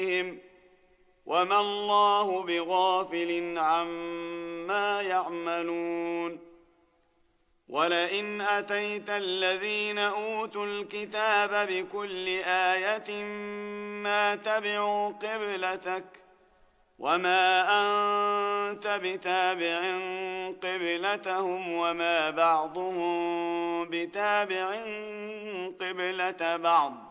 وما الله بغافل عما يعملون ولئن أتيت الذين أوتوا الكتاب بكل آية ما تبعوا قبلتك وما أنت بتابع قبلتهم وما بعضهم بتابع قبلة بعض